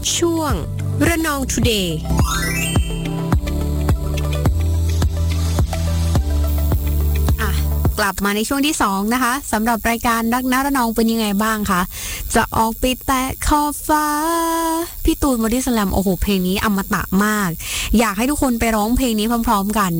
ช่วงระนองทูเดย์กลับมาในช่วงที่2นะคะสำหรับรายการรักนะระนองเป็นยังไงบ้างคะจะออกไปแตะขอบฟ้าพี่ตูนบอดี้สแลมโอ้โหเพลงนี้อมตะมากอยากให้ทุกคนไปร้องเพลงนี้พร้อมๆกัน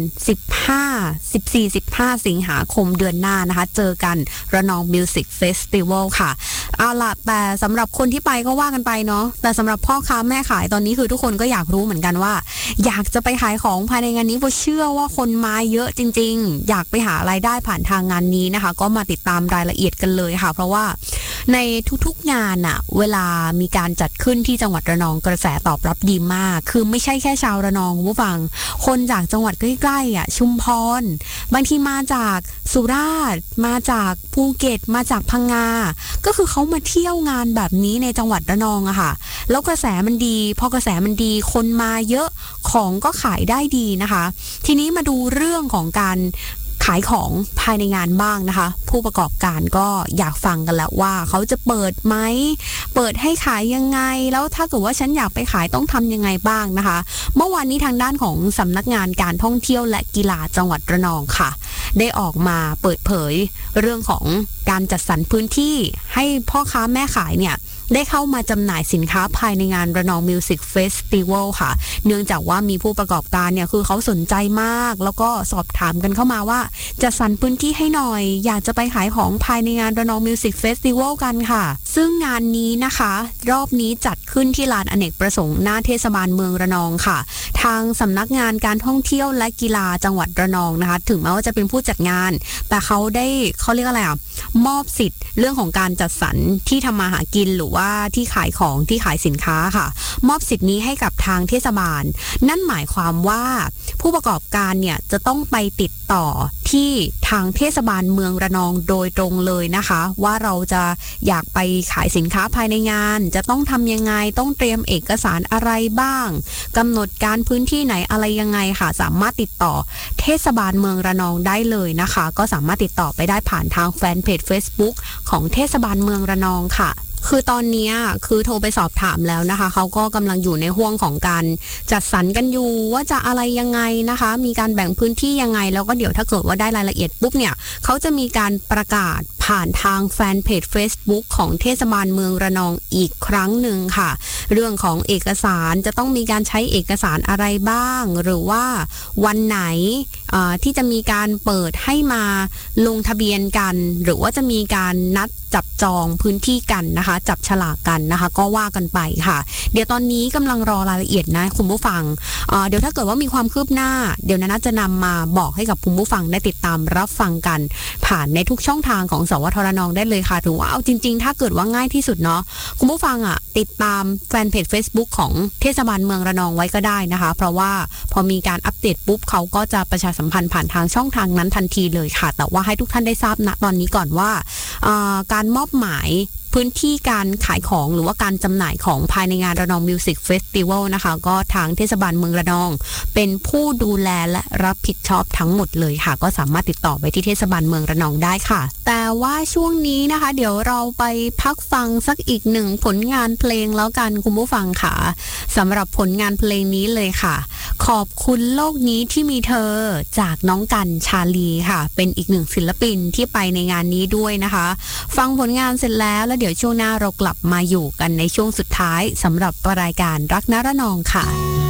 15 สิงหาคมเดือนหน้านะคะเจอกันระนองมิวสิกเฟสติวัลค่ะเอาล่ะแต่สำหรับคนที่ไปก็ว่ากันไปเนาะแต่สำหรับพ่อค้าแม่ขายตอนนี้คือทุกคนก็อยากรู้เหมือนกันว่าอยากจะไปขายของภายในงานนี้เพราะเชื่อว่าคนมาเยอะจริงๆอยากไปหารายได้ผ่านทางงานนี้นะคะก็มาติดตามรายละเอียดกันเลยค่ะเพราะว่าในทุกๆงานอะเวลามีการจัดขึ้นที่จังหวัดระนองกระแสตอบรับดีมากคือไม่ใช่แค่ชาวระนองผู้ฟังคนจากจังหวัดใกล้ๆอะชุมพรบางทีมาจากสุราษฎร์มาจากภูเก็ตมาจากพังงาก็คือเขามาเที่ยวงานแบบนี้ในจังหวัดระนองอะค่ะแล้วกระแสมันดีพอกระแสมันดีคนมาเยอะของก็ขายได้ดีนะคะทีนี้มาดูเรื่องของการขายของภายในงานบ้างนะคะผู้ประกอบการก็อยากฟังกันแล้วว่าเขาจะเปิดไหมเปิดให้ขายยังไงแล้วถ้าเกิดว่าฉันอยากไปขายต้องทำยังไงบ้างนะคะเมื่อวานนี้ทางด้านของสำนักงานการท่องเที่ยวและกีฬาจังหวัดระนองค่ะได้ออกมาเปิดเผยเรื่องของการจัดสรรพื้นที่ให้พ่อค้าแม่ขายเนี่ยได้เข้ามาจำหน่ายสินค้าภายในงานระนองมิวสิกเฟสติวัลค่ะเนื่องจากว่ามีผู้ประกอบการเนี่ยคือเขาสนใจมากแล้วก็สอบถามกันเข้ามาว่าจะสรรพื้นที่ให้หน่อยอยากจะไปขายของภายในงานระนองมิวสิกเฟสติวัลกันค่ะซึ่งงานนี้นะคะรอบนี้จัดขึ้นที่ลานอเนกประสงค์หน้าเทศบาลเมืองระนองค่ะทางสำนักงานการท่องเที่ยวและกีฬาจังหวัดระนองนะคะถึงแม้ว่าจะเป็นผู้จัดงานแต่เขาเรียกอะไรมอบสิทธิ์เรื่องของการจัดสรรที่ทำมาหากินหรือว่าที่ขายของที่ขายสินค้าค่ะมอบสิทธิ์นี้ให้กับทางเทศบาลนั่นหมายความว่าผู้ประกอบการเนี่ยจะต้องไปติดต่อที่ทางเทศบาลเมืองระนองโดยตรงเลยนะคะว่าเราจะอยากไปขายสินค้าภายในงานจะต้องทำยังไงต้องเตรียมเอกสารอะไรบ้างกำหนดการพื้นที่ไหนอะไรยังไงค่ะสามารถติดต่อเทศบาลเมืองระนองได้เลยนะคะก็สามารถติดต่อไปได้ผ่านทางแฟนเพจ Facebook ของเทศบาลเมืองระนองค่ะคือตอนนี้คือโทรไปสอบถามแล้วนะคะเขาก็กำลังอยู่ในห่วงของการจัดสรรกันอยู่ว่าจะอะไรยังไงนะคะมีการแบ่งพื้นที่ยังไงแล้วก็เดี๋ยวถ้าเกิดว่าได้รายละเอียดปุ๊บเนี่ยเขาจะมีการประกาศผ่านทางแฟนเพจ Facebook ของเทศบาลเมืองระนองอีกครั้งหนึ่งค่ะเรื่องของเอกสารจะต้องมีการใช้เอกสารอะไรบ้างหรือว่าวันไหนที่จะมีการเปิดให้มาลงทะเบียนกันหรือว่าจะมีการนัดจับจองพื้นที่กันนะคะจับฉลากกันนะคะก็ว่ากันไปค่ะเดี๋ยวตอนนี้กำลังรอรายละเอียดนะคุณผู้ฟังเดี๋ยวถ้าเกิดว่ามีความคืบหน้าเดี๋ยวน่าจะนำมาบอกให้กับคุณผู้ฟังได้ติดตามรับฟังกันผ่านในทุกช่องทางของสวทระนองได้เลยค่ะถือว่าเอาจริงๆถ้าเกิดว่าง่ายที่สุดเนาะคุณผู้ฟังติดตามแฟนเพจ Facebook ของเทศบาลเมืองระนองไว้ก็ได้นะคะเพราะว่าพอมีการอัปเดตปุ๊บเขาก็จะประชาสัมพันธ์ผ่านทางช่องทางนั้นทันทีเลยค่ะแต่ว่าให้ทุกท่านได้ทราบณตอนนี้ก่อนว่าการมอบหมายพื้นที่การขายของหรือว่าการจำหน่ายของภายในงานระนองมิวสิกเฟสติวัลนะคะก็ทางเทศบาลเมืองระนองเป็นผู้ดูแลและรับผิดชอบทั้งหมดเลยค่ะก็สามารถติดต่อไปที่เทศบาลเมืองระนองได้ค่ะแต่ว่าช่วงนี้นะคะเดี๋ยวเราไปพักฟังสักอีกหนึ่งผลงานเพลงแล้วกันคุณผู้ฟังค่ะสำหรับผลงานเพลงนี้เลยค่ะขอบคุณโลกนี้ที่มีเธอจากน้องกันชาลีค่ะเป็นอีกหนึ่งศิลปินที่ไปในงานนี้ด้วยนะคะฟังผลงานเสร็จแล้วเดี๋ยวช่วงหน้าเรากลับมาอยู่กันในช่วงสุดท้ายสำหรับรายการรักนะระนองค่ะ